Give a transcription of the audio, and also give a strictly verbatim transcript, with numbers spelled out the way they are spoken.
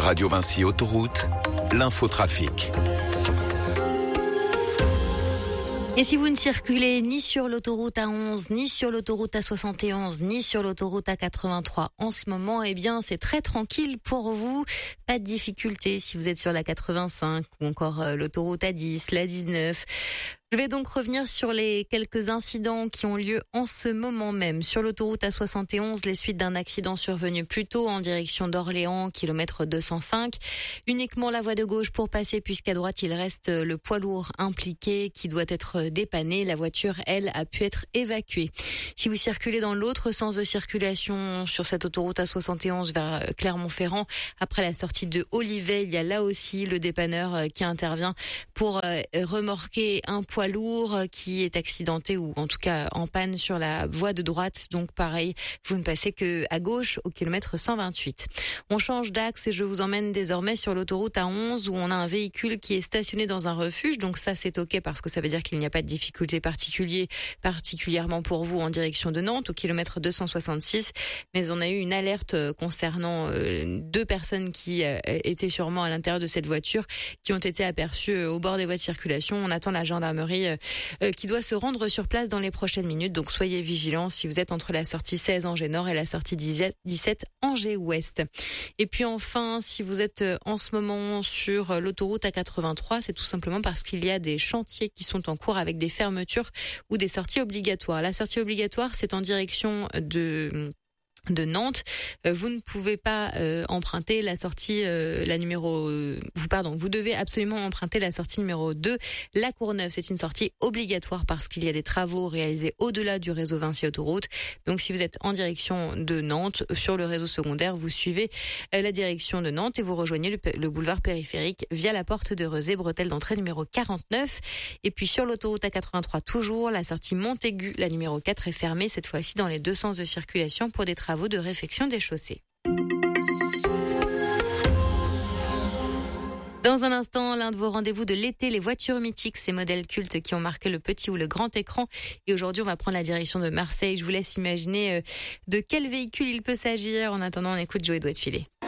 Radio Vinci Autoroute, l'infotrafic. Et si vous ne circulez ni sur l'autoroute A onze, ni sur l'autoroute A soixante et onze, ni sur l'autoroute A quatre-vingt-trois en ce moment, eh bien, c'est très tranquille pour vous. Pas de difficulté si vous êtes sur la quatre-vingt-cinq ou encore euh, l'autoroute A dix, la dix-neuf. Je vais donc revenir sur les quelques incidents qui ont lieu en ce moment même. Sur l'autoroute A soixante et onze, les suites d'un accident survenu plus tôt en direction d'Orléans, kilomètre deux cent cinq. Uniquement la voie de gauche pour passer, puisqu'à droite, il reste le poids lourd impliqué qui doit être dépanné. La voiture, elle, a pu être évacuée. Si vous circulez dans l'autre sens de circulation sur cette autoroute A soixante et onze vers Clermont-Ferrand, après la sortie de Olivet, il y a là aussi le dépanneur qui intervient pour remorquer un poids lourd qui est accidenté ou en tout cas en panne sur la voie de droite. Donc pareil, vous ne passez que à gauche au kilomètre cent vingt-huit. On change d'axe et je vous emmène désormais sur l'autoroute A onze où on a un véhicule qui est stationné dans un refuge. Donc ça c'est ok parce que ça veut dire qu'il n'y a pas de difficulté particulière, particulièrement pour vous en direction de Nantes au kilomètre deux cent soixante-six. Mais on a eu une alerte concernant euh, deux personnes qui euh, étaient sûrement à l'intérieur de cette voiture qui ont été aperçues au bord des voies de circulation. On attend la gendarmerie Euh, qui doit se rendre sur place dans les prochaines minutes. Donc soyez vigilants si vous êtes entre la sortie seize Angers Nord et la sortie dix-sept Angers Ouest. Et puis enfin, si vous êtes en ce moment sur l'autoroute A quatre-vingt-trois, c'est tout simplement parce qu'il y a des chantiers qui sont en cours avec des fermetures ou des sorties obligatoires. La sortie obligatoire, c'est en direction de... de Nantes. Euh, vous ne pouvez pas euh, emprunter la sortie euh, la numéro euh, vous pardon, vous devez absolument emprunter la sortie numéro deux, la Courneuve. C'est une sortie obligatoire parce qu'il y a des travaux réalisés au-delà du réseau Vinci Autoroute. Donc si vous êtes en direction de Nantes sur le réseau secondaire, vous suivez euh, la direction de Nantes et vous rejoignez le, le boulevard périphérique via la porte de Rezé, bretelle d'entrée numéro quarante-neuf. Et puis sur l'autoroute A quatre-vingt-trois toujours, la sortie Montaigu, la numéro quatre est fermée cette fois-ci dans les deux sens de circulation pour des travaux de réfection des chaussées. Dans un instant, l'un de vos rendez-vous de l'été, les voitures mythiques, ces modèles cultes qui ont marqué le petit ou le grand écran. Et aujourd'hui, on va prendre la direction de Marseille. Je vous laisse imaginer de quel véhicule il peut s'agir. En attendant, on écoute Joey Doit de filer.